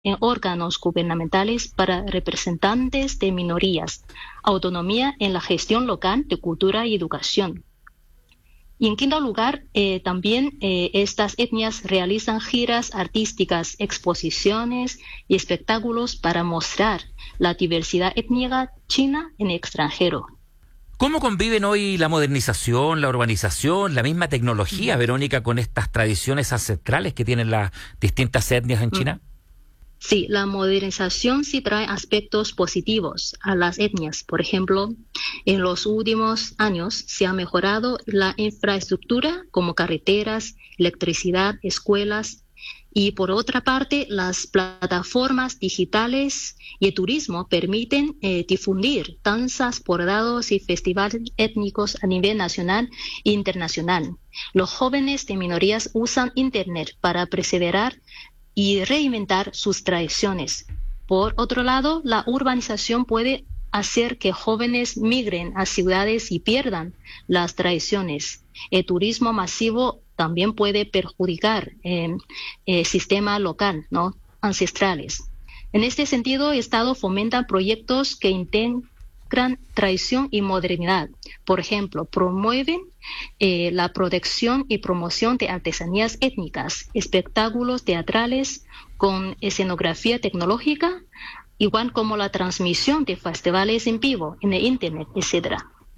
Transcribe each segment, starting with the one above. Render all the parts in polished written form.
en órganos gubernamentales para representantes de minorías, autonomía en la gestión local de cultura y educación. Y en quinto lugar, también estas etnias realizan giras artísticas, exposiciones y espectáculos para mostrar la diversidad étnica china en el extranjero. ¿Cómo conviven hoy la modernización, la urbanización, la misma tecnología, Verónica, con estas tradiciones ancestrales que tienen las distintas etnias en China? Sí, la modernización sí trae aspectos positivos a las etnias. Por ejemplo, en los últimos años se ha mejorado la infraestructura como carreteras, electricidad, escuelas. Y por otra parte, las plataformas digitales y el turismo permiten difundir danzas, bordados y festivales étnicos a nivel nacional e internacional. Los jóvenes de minorías usan Internet para perseverar y reinventar sus tradiciones. Por otro lado, la urbanización puede hacer que jóvenes migren a ciudades y pierdan las tradiciones. El turismo masivo también puede perjudicar el sistema local, ¿no?, ancestrales. En este sentido, el Estado fomenta proyectos que integran tradición y modernidad. Por ejemplo, promueven la protección y promoción de artesanías étnicas, espectáculos teatrales con escenografía tecnológica, igual como la transmisión de festivales en vivo en el Internet, etc.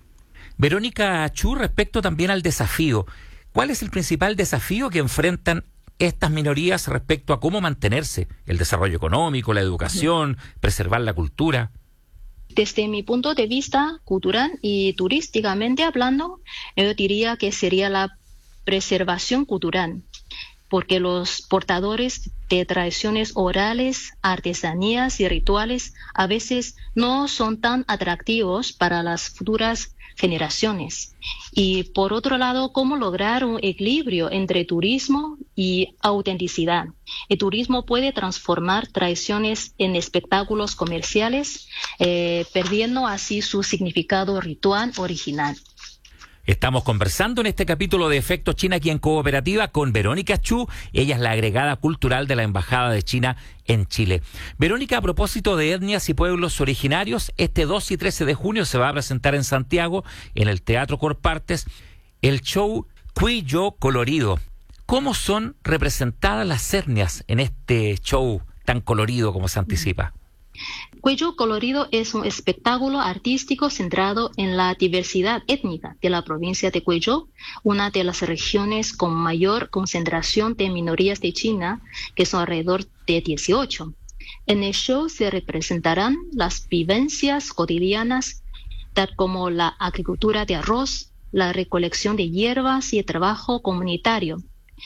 Verónica Chu, respecto también al desafío, ¿cuál es el principal desafío que enfrentan estas minorías respecto a cómo mantenerse? El desarrollo económico, la educación, preservar la cultura. Desde mi punto de vista cultural y turísticamente hablando, yo diría que sería la preservación cultural, porque los portadores de tradiciones orales, artesanías y rituales a veces no son tan atractivos para las futuras generaciones. Y por otro lado, ¿cómo lograr un equilibrio entre turismo y autenticidad? El turismo puede transformar tradiciones en espectáculos comerciales, perdiendo así su significado ritual original. Estamos conversando en este capítulo de Efecto China aquí en Cooperativa con Verónica Chu. Ella es la agregada cultural de la Embajada de China en Chile. Verónica, a propósito de etnias y pueblos originarios, este 2 y 13 de junio se va a presentar en Santiago, en el Teatro Corpartes, el show Cuyo Colorido. ¿Cómo son representadas las etnias en este show tan colorido como se anticipa? Cuyo Colorido es un espectáculo artístico centrado en la diversidad étnica de la provincia de Cuyo, una de las regiones con mayor concentración de minorías de China, que son alrededor de 18. En el show se representarán las vivencias cotidianas, tal como la agricultura de arroz, la recolección de hierbas y el trabajo comunitario.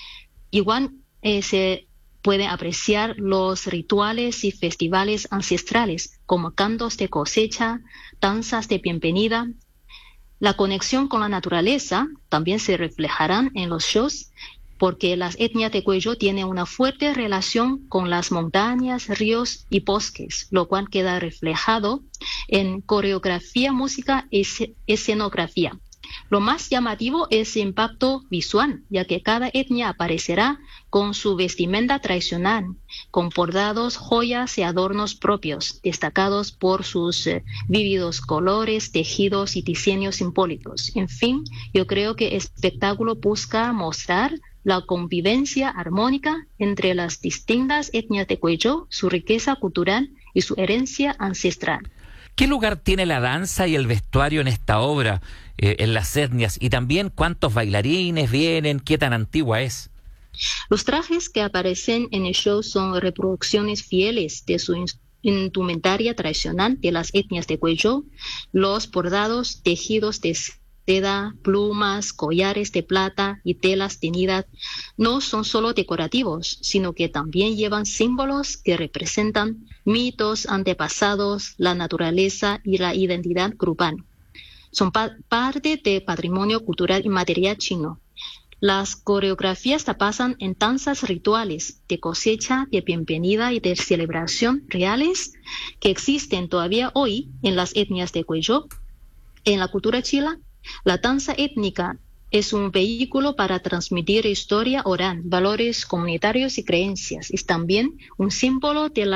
Igual se pueden apreciar los rituales y festivales ancestrales, como cantos de cosecha, danzas de bienvenida. La conexión con la naturaleza también se reflejarán en los shows, porque las etnias de Cuyo tienen una fuerte relación con las montañas, ríos y bosques, lo cual queda reflejado en coreografía, música y escenografía. Lo más llamativo es el impacto visual, ya que cada etnia aparecerá con su vestimenta tradicional, con bordados, joyas y adornos propios, destacados por sus vívidos colores, tejidos y diseños simbólicos. En fin, yo creo que el espectáculo busca mostrar la convivencia armónica entre las distintas etnias de Cuyo, su riqueza cultural y su herencia ancestral. ¿Qué lugar tiene la danza y el vestuario en esta obra, en las etnias? Y también, ¿cuántos bailarines vienen? ¿Qué tan antigua es? Los trajes que aparecen en el show son reproducciones fieles de su indumentaria tradicional de las etnias de Cuyo. Los bordados, tejidos de seda, plumas, collares de plata y telas teñidas no son solo decorativos, sino que también llevan símbolos que representan mitos antepasados, la naturaleza y la identidad grupal. Son parte del patrimonio cultural inmaterial chino. Las coreografías se basan en danzas rituales de cosecha, de bienvenida y de celebración reales que existen todavía hoy en las etnias de Cuyo. En la cultura china, la danza étnica Es un vehículo para transmitir historia oral, valores comunitarios y creencias. Es también un símbolo de la